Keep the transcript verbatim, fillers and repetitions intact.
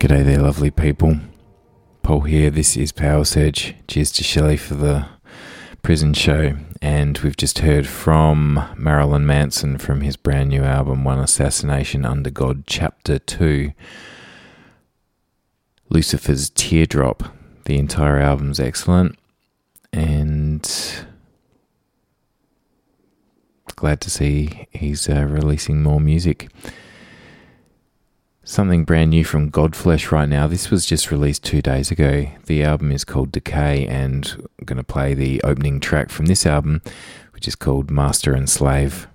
G'day there, lovely people. Paul here. This is Power Surge. Cheers to Shelley for the prison show. And we've just heard from Marilyn Manson from his brand new album, One Assassination Under God, Chapter two. Lucifer's Teardrop. The entire album's excellent. And glad to see he's uh, releasing more music. Something brand new from Godflesh right now. This was just released two days ago. The album is called Decay, and I'm going to play the opening track from this album, which is called Master and Slave.